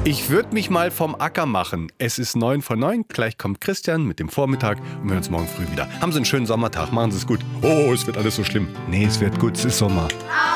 Ich würde mich mal vom Acker machen. Es ist 9 vor 9. Gleich kommt Christian mit dem Vormittag und wir hören uns morgen früh wieder. Haben Sie einen schönen Sommertag. Machen Sie es gut. Oh, es wird alles so schlimm. Nee, es wird gut. Es ist Sommer.